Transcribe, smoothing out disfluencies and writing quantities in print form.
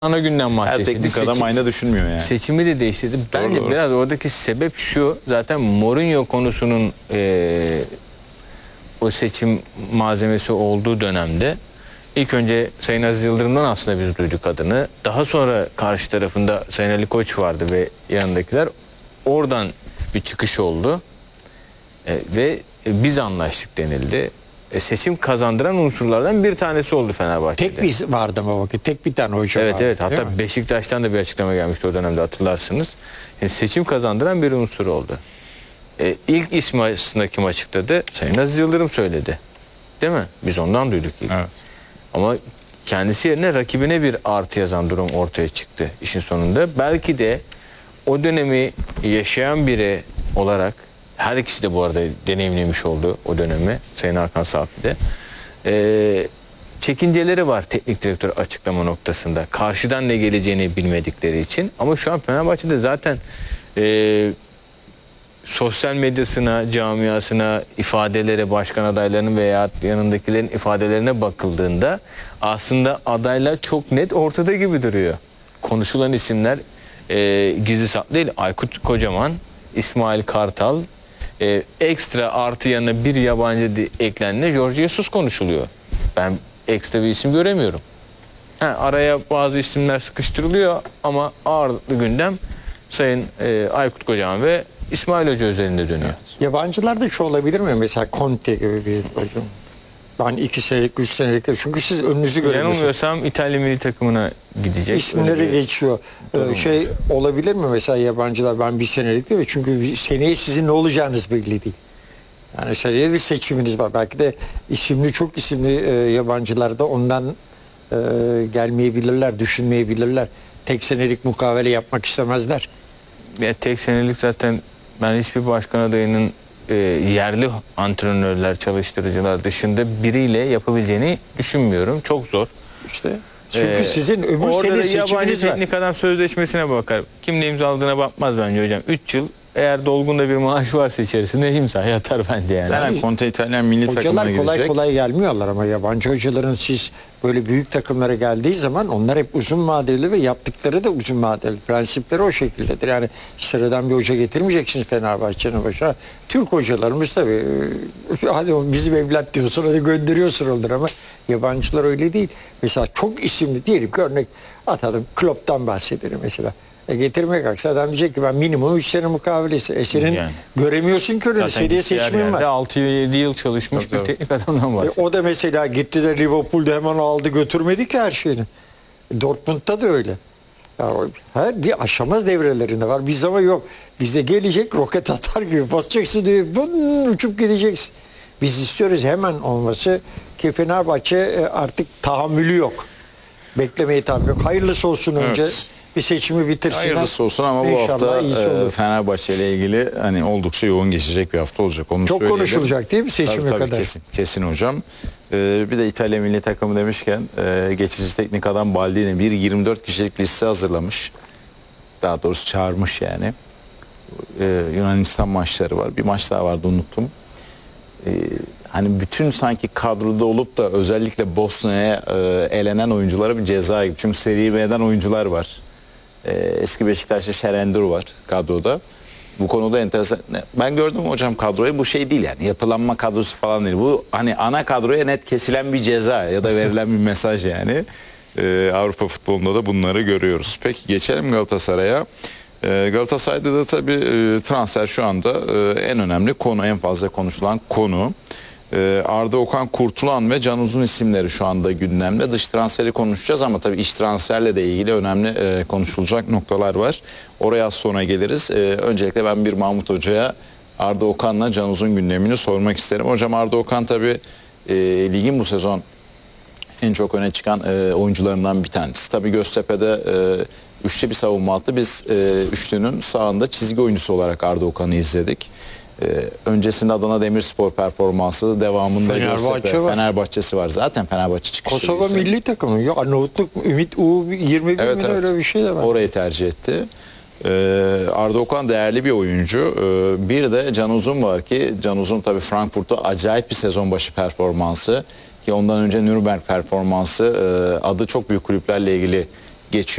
ana gündem Her maddesi. teknik adam aynı düşünmüyor yani. Seçimi de değiştirdi. Bence Doğru. biraz oradaki sebep şu. Zaten Mourinho konusunun o seçim malzemesi olduğu dönemde ilk önce Sayın Aziz Yıldırım'dan aslında biz duyduk adını. Daha sonra karşı tarafında Sayın Ali Koç vardı ve yanındakiler. Oradan bir çıkış oldu. Ve biz anlaştık denildi. Seçim kazandıran unsurlardan bir tanesi oldu Fenerbahçe'de. Tek bir vardı mı vakit? Tek bir tane hoca Evet vardı. evet, hatta Beşiktaş'tan da bir açıklama gelmişti o dönemde, hatırlarsınız. Seçim kazandıran bir unsur oldu. İlk ismi aslında kim açıkladı? Sayın Aziz Yıldırım söyledi. Değil mi? Biz ondan duyduk ilk. Evet. Ama kendisi yerine rakibine bir artı yazan durum ortaya çıktı işin sonunda. Belki de o dönemi yaşayan biri olarak, her ikisi de bu arada deneyimlemiş oldu o dönemi, Sayın Hakan Safi de. Çekinceleri var teknik direktör açıklama noktasında. Karşıdan ne geleceğini bilmedikleri için. Ama şu an Fenerbahçe'de zaten sosyal medyasına, camiasına, ifadelere, başkan adaylarının veya yanındakilerin ifadelerine bakıldığında aslında adaylar çok net ortada gibi duruyor. Konuşulan isimler gizli saklı değil. Aykut Kocaman, İsmail Kartal, ekstra artı yanına bir yabancı eklendiğinde Jorge Jesus konuşuluyor. Ben ekstra bir isim göremiyorum. Araya bazı isimler sıkıştırılıyor ama ağırlıklı gündem Sayın Aykut Kocaman ve İsmail Hoca özelinde dönüyor. Yabancılarda şu olabilir mi? Mesela Conte gibi bir hocam. Ben 2 senelik, 3 senelik. Çünkü siz önünüzü görüyorsunuz. Yanılmıyorsam İtalya milli takımına gidecek. İsimleri geçiyor. Şey olabilir mi mesela yabancılar? Ben 1 senelik değil mi? Çünkü seneye sizin ne olacağınız belli değil. Yani seneye bir seçiminiz var. Belki de çok isimli yabancılar da ondan gelmeyebilirler, düşünmeyebilirler. Tek senelik mukavele yapmak istemezler. Tek senelik zaten ben hiçbir başkan adayının yerli antrenörler, çalıştırıcılar dışında biriyle yapabileceğini düşünmüyorum. Çok zor. İşte çünkü sizin öbür orada sene da yabancı seçiminiz var. teknik adam sözleşmesine bakar. Kimle imzaladığına bakmaz bence hocam. 3 yıl eğer dolgun da bir maaş varsa içerisinde imza atar bence yani. Yani Conte İtalyan milli takımına Hocalar gidecek. kolay kolay gelmiyorlar ama yabancı hocaların siz böyle büyük takımlara geldiği zaman onlar hep uzun vadeli ve yaptıkları da uzun vadeli. Prensipleri o şekildedir. Yani sıradan bir hoca getirmeyeceksiniz Fenerbahçe'nin başına. Türk hocalarımız tabii hadi bizim evlat diyorsun, hadi gönderiyorsun onları ama yabancılar öyle değil. Mesela çok isimli diyelim ki örnek atalım, Klopp'tan bahsedelim mesela. Getirmeye kalksa adam diyecek ki ben minimum 3 sene mukavelesi. Senin yani göremiyorsun ki öyle seriye seçmen var. 6-7 yıl çalışmış bir teknik adamdan bahsediyor. O da mesela gitti de Liverpool'da hemen aldı götürmedi ki her şeyini. Dortmund'da da öyle. Her bir aşamaz devrelerinde var. Biz ama yok. Bizde gelecek roket atar gibi basacaksın diye uçup gideceksin. Biz istiyoruz hemen olması ki Fenerbahçe artık tahammülü yok. Beklemeye tahammülü yok. Hayırlısı olsun önce. Evet. Bir seçimi bitirsinler. Hayırlısı olsun ama bu hafta Fenerbahçe ile ilgili hani oldukça yoğun geçecek bir hafta olacak. Onu çok söyleyelim. konuşulacak değil mi seçime tabii, kadar? Kesin hocam. Bir de İtalya milli takımı demişken geçici teknik adam Baldini bir 24 kişilik liste hazırlamış. Daha doğrusu çağırmış yani. Yunanistan maçları var. Bir maç daha vardı, unuttum. Hani bütün sanki kadroda olup da özellikle Bosna'ya elenen oyunculara bir ceza gibi. Çünkü Serie B'den oyuncular var. Eski Beşiktaş'ta Şerendur var kadroda. Bu konuda enteresan. Ben gördüm hocam kadroyu, bu şey değil yani yapılanma kadrosu falan değil. Bu hani ana kadroya net kesilen bir ceza ya da verilen bir mesaj yani. Avrupa futbolunda da bunları görüyoruz. Peki geçelim Galatasaray'a. Galatasaray'da da tabii transfer şu anda en önemli konu, en fazla konuşulan konu. Arda Okan Kurtulan ve Can Uzun isimleri şu anda gündemde. Dış transferi konuşacağız ama tabii iç transferle de ilgili önemli konuşulacak noktalar var. Oraya az sonra geliriz. Öncelikle ben bir Mahmut Hoca'ya Arda Okan'la Can Uzun gündemini sormak isterim. Hocam Arda Okan tabii ligin bu sezon en çok öne çıkan oyuncularından bir tanesi. Tabii Göztepe'de üçlü bir savunma attı. Biz üçlünün sağında çizgi oyuncusu olarak Arda Okan'ı izledik. Öncesinde Adana Demirspor performansı, devamında Göztepe, Fenerbahçe'si var. Zaten Fenerbahçe çıkışı. Kosova milli takımı. Ya Arnavutluk, Ümit U21 evet. öyle bir şey de var. Orayı tercih etti. Arda Okan değerli bir oyuncu. Bir de Can Uzun var ki Can Uzun tabii Frankfurt'ta acayip bir sezon başı performansı ki ondan önce Nürnberg performansı, adı çok büyük kulüplerle ilgili geçiyor.